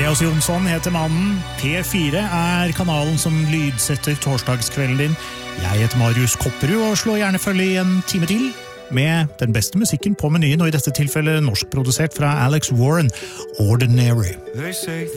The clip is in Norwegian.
Andreas Jonsson heter mannen. P4 kanalen som lydsetter torsdagskvelden din. Jeg heter Marius Kopperud og slår gjerne følge i en time til med den beste musikken på menyen, og i dette tilfellet norskprodusert fra Alex Warren, Ordinary.